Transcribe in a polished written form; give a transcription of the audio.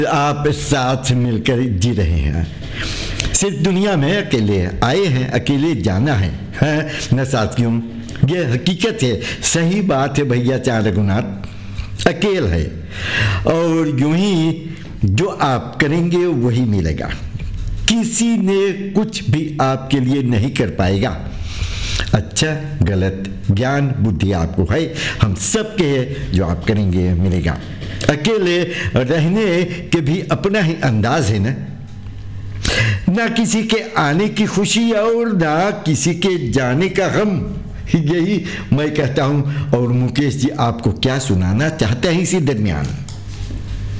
आप साथ मिलकर जी रहे हैं, सिर्फ दुनिया में अकेले आए हैं, अकेले जाना है न साथियों। ये हकीकत है, सही बात है भैया चार रघुनाथ, अकेल है और यूं ही जो आप करेंगे वही मिलेगा। किसी ने कुछ भी आपके लिए नहीं कर पाएगा। अच्छा गलत ज्ञान बुद्धि आपको है, हम सबके है, जो आप करेंगे मिलेगा। अकेले रहने के भी अपना ही अंदाज है ना किसी के आने की खुशी और ना किसी के जाने का गम। यही मैं कहता हूं। और मुकेश जी आपको क्या सुनाना चाहते हैं इसी दरमियान?